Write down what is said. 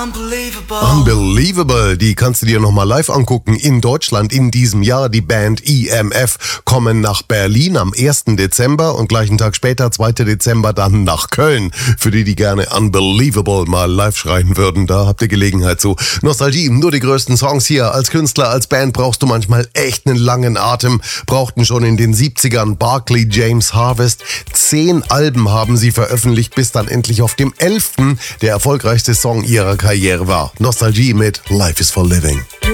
Unbelievable, die kannst du dir nochmal live angucken. In Deutschland in diesem Jahr. Die Band EMF kommen nach Berlin am 1. Dezember und gleichen Tag später, 2. Dezember, dann nach Köln. Für die, die gerne Unbelievable mal live schreien würden, da habt ihr Gelegenheit zu. Nostalgie, nur die größten Songs hier. Als Künstler, als Band brauchst du manchmal echt einen langen Atem. Brauchten schon in den 70ern Barclay James Harvest. 10 Alben haben sie veröffentlicht, bis dann endlich auf dem 11. der erfolgreichste Song ihrer Karriere war. Nostalgie mit Life is for Living.